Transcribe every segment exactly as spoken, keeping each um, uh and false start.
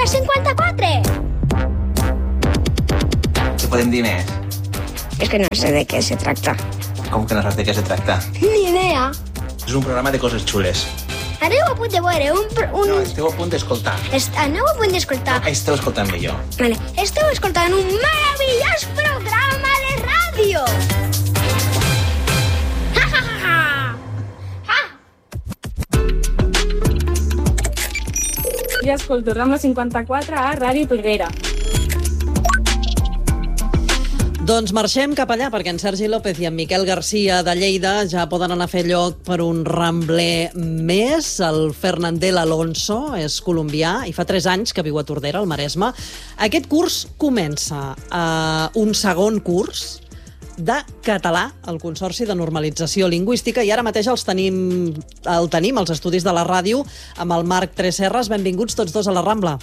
cinquanta-quatre! Què podem dir més? És que no sé de què se tracta. Com que no saps de què se tracta? Ni idea. És un programa de coses xules. Aneu a punt de veure un... un... No, esteu a punt d'escoltar. Est... Aneu a punt d'escoltar. No, esteu escoltant millor. Vale. Esteu escoltant un meravellós programa de ràdio. Ha, ha, ha, ha. Ha. Jo escolto Rambla cinquanta-quatre a Ràdio Tordera. Doncs marxem cap allà, perquè en Sergi López i en Miquel Garcia de Lleida ja poden anar a fer lloc per un rambler més. El Fernandel Alonso és colombià i fa tres anys que viu a Tordera, al Maresme. Aquest curs comença uh, un segon curs de català al Consorci de Normalització Lingüística i ara mateix els tenim, el tenim als estudis de la ràdio amb el Marc Tresserras. Benvinguts tots dos a la Rambla.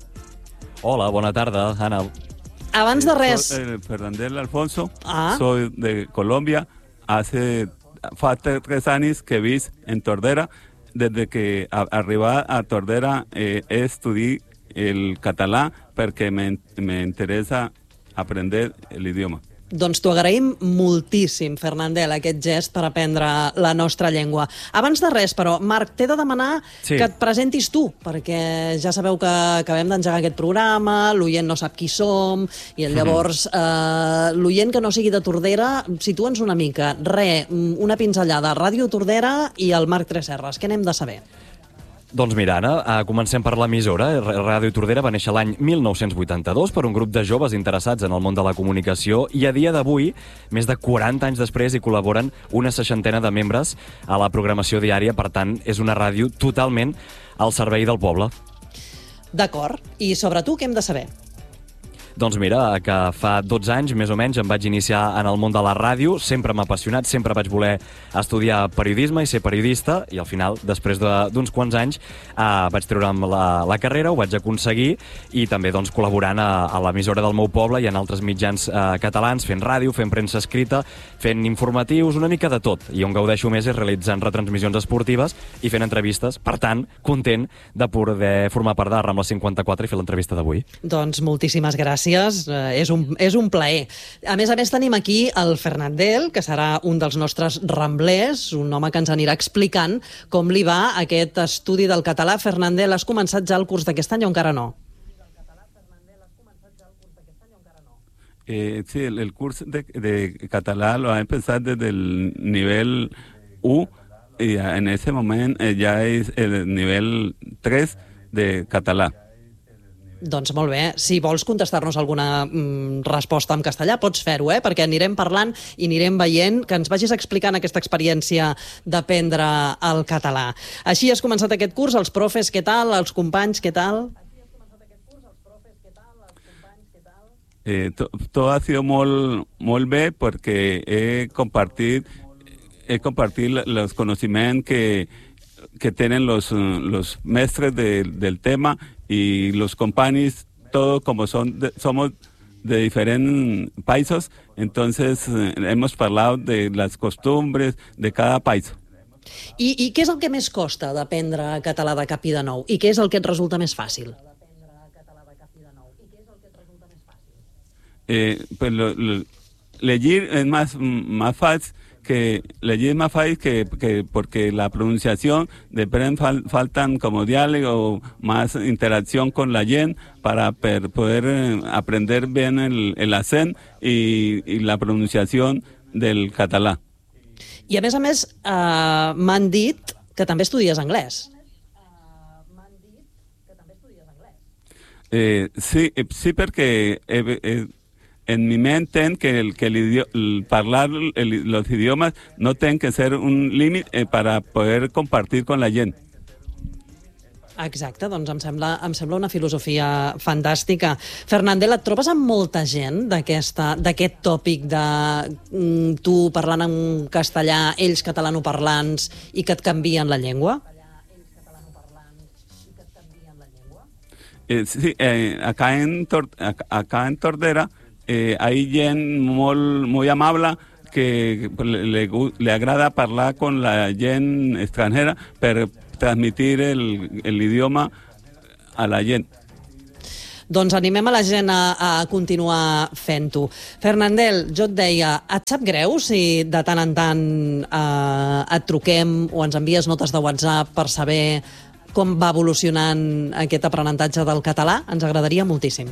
Hola, bona tarda, Anna. Abans de res... Soy Fernandel Alfonso, ah. soy de Colombia. Hace fa tres años que vivo en Tordera. Desde que arriba a Tordera eh, estudié el catalán porque me, me interesa aprender el idioma. Doncs t'ho agraïm moltíssim, Fernandel, aquest gest per aprendre la nostra llengua. Abans de res, però, Marc, t'he de demanar sí. que et presentis tu, perquè ja sabeu que acabem d'engegar aquest programa, l'oient no sap qui som, i llavors eh, l'oient que no sigui de Tordera, situa'ns una mica. Re, una pinzellada, Ràdio Tordera i el Marc Tresserras. Què n'hem de saber? Doncs mira, Anna, comencem per l'emissora. Ràdio Tordera va néixer l'any mil nou-cents vuitanta-dos per un grup de joves interessats en el món de la comunicació i a dia d'avui, més de quaranta anys després, hi col·laboren una seixantena de membres a la programació diària. Per tant, és una ràdio totalment al servei del poble. D'acord. I sobre tu què hem de saber? Doncs mira, que fa dotze anys, més o menys, em vaig iniciar en el món de la ràdio. Sempre m'ha apassionat, sempre vaig voler estudiar periodisme i ser periodista, i al final, després d'uns quants anys, eh, vaig treure'm la, la carrera, ho vaig aconseguir, i també doncs, col·laborant a, a l'emissora del meu poble i en altres mitjans eh, catalans, fent ràdio, fent premsa escrita, fent informatius, una mica de tot. I on gaudeixo més és realitzant retransmissions esportives i fent entrevistes. Per tant, content de poder formar part de Rambla cinquanta-quatre i fer l'entrevista d'avui. Doncs moltíssimes gràcies. Uh, és, un, és un plaer. A més a més tenim aquí el Fernandel, que serà un dels nostres ramblers, un home que ens anirà explicant com li va aquest estudi del català. Fernandel, has començat ja el curs d'aquest any o encara no? Eh, sí, el, el curso de, de catalán lo ha empezado desde el nivel U y en ese momento eh, ya es el nivel tres de catalán. Doncs molt bé. Si vols contestar-nos alguna mm, resposta en castellà, pots fer-ho, eh? Perquè anirem parlant i anirem veient, que ens vagis explicant aquesta experiència d'aprendre el català. Així has començat aquest curs, els profes, què tal? Els companys, què tal? Eh, to, todo ha sido molt, molt bé porque he compartido, he compartido los conocimientos que, que tienen los, los maestros de, del tema y los compañeros, todos como son de, somos de diferentes países, entonces eh, hemos hablado de las costumbres de cada país. I, I què és el que més costa d'aprendre català de cap i de nou? I què és el que et resulta més fàcil? Eh, pues lo, lo, leer es más, más fácil que leer es más fácil que, que porque la pronunciación de fal, faltan como diálogo, más interacción con la gente para per, poder eh, aprender bien el, el acento y, y la pronunciación del català. I a més a més eh, m'han dit que també estudies anglès. Eh, sí, sí, perquè eh, eh, en mi mente que el que el, idioma, el hablar el, los idiomas no tienen que ser un límite eh, para poder compartir con la gent. Exacte, doncs em sembla, em sembla una filosofia fantàstica. Fernandel, et trobes amb molta gent d'aquest tòpic de mm, tu parlant en castellà, ells catalanoparlants, i que et canvien la llengua? Eh, sí, eh, acá, en Tor acá en Tordera Eh, hay gent molt, molt amable que le, le agrada parlar con la gent estrangera per transmitir el, el idioma a la gent. Doncs animem a la gent a, a continuar fent-ho. Fernandel, jo et deia, et sap greu si de tant en tant eh, et truquem o ens envies notes de WhatsApp per saber com va evolucionant aquest aprenentatge del català? Ens agradaria moltíssim.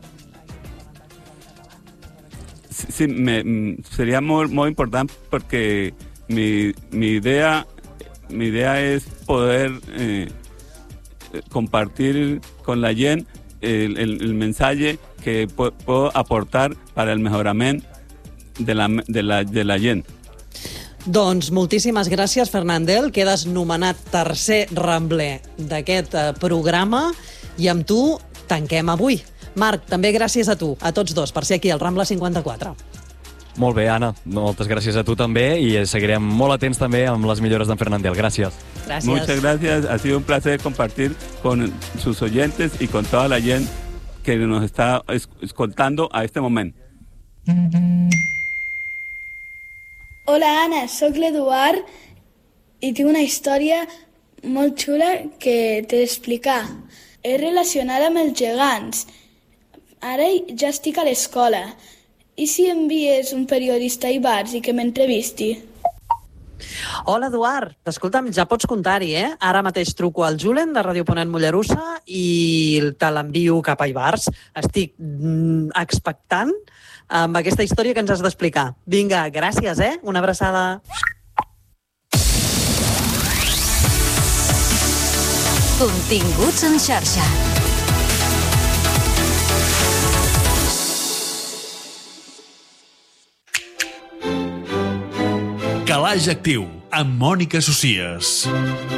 Sí, me, sería muy, muy importante porque mi, mi idea mi idea es poder eh, compartir con la gent el, el, el mensaje que puedo aportar para el mejoramiento de la, de la, de la gent. Doncs moltíssimes gràcies, Fernandel. Quedes nomenat tercer rambler d'aquest eh, programa i amb tu tanquem avui. Marc, també gràcies a tu, a tots dos, per ser aquí al Rambla cinquanta-quatre. Molt bé, Anna. Moltes gràcies a tu també i seguirem molt atents també amb les millores d'en Fernandel. Gràcies. Gràcies. Muchas gracias. Ha sido un placer compartir con sus oyentes y con toda la gente que nos está escoltando a este moment. Hola, Anna, sóc l'Eduard i tinc una història molt xula que t'he d'explicar. És relacionada amb els gegants. Ara ja estic a l'escola. I si envies un periodista a Ibars i que m'entrevisti? Hola, Eduard. Escolta'm, ja pots comptar-hi, eh? Ara mateix truco al Julen de Ràdio Ponent Mollerussa i te l'envio cap a Ibars. Estic mm, expectant amb aquesta història que ens has d'explicar. Vinga, gràcies, eh? Una abraçada. Continguts en xarxa. Calaix Actiu, amb Mònica Socies.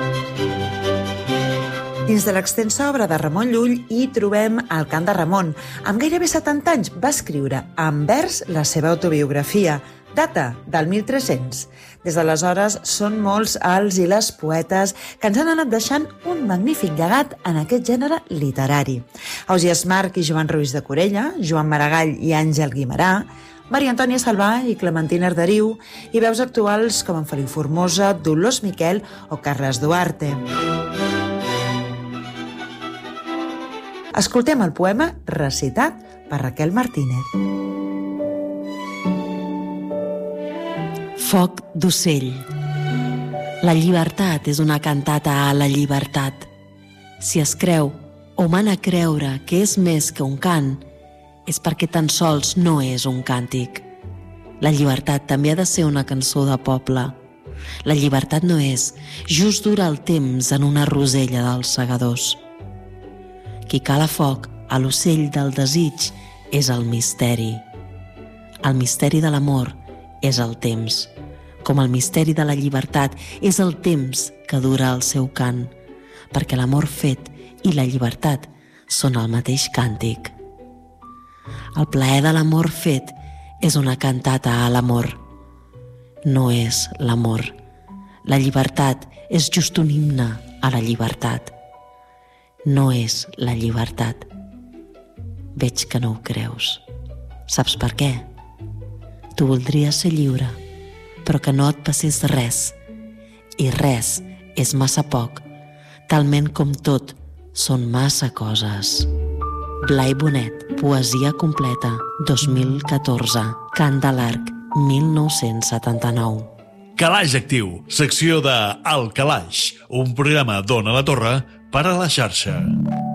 Dins de l'extensa obra de Ramon Llull hi trobem el cant de Ramon. Amb gairebé setanta anys va escriure en vers la seva autobiografia, data del mil tres-cents. Des d'aleshores són molts els i les poetes que ens han anat deixant un magnífic llegat en aquest gènere literari. Ausiàs March i Joan Ruiz de Corella, Joan Maragall i Àngel Guimerà, Maria Antònia Salvà i Clementina Arderiu i veus actuals com en Feliu Formosa, Dolors Miquel o Carles Duarte. Escoltem el poema recitat per Raquel Martínez. Foc d'ocell. La llibertat és una cantata a la llibertat. Si es creu o mana creure que és més que un cant, és perquè tan sols no és un càntic. La llibertat també ha de ser una cançó de poble. La llibertat no és just durar el temps en una rosella dels segadors. Qui cala foc a l'ocell del desig és el misteri. El misteri de l'amor és el temps, com el misteri de la llibertat és el temps que dura el seu cant, perquè l'amor fet i la llibertat són el mateix càntic. El plaer de l'amor fet és una cantata a l'amor. No és l'amor. La llibertat és just un himne a la llibertat. No és la llibertat. Veig que no ho creus. Saps per què? Tu voldries ser lliure, però que no et passés res. I res és massa poc, talment com tot són massa coses. Blai Bonet, poesia completa, dos mil catorze. Cant de l'Arc, mil nou-cents setanta-nou. Calaix Actiu, secció de El Calaix, un programa d'Ona la Torre per a la xarxa.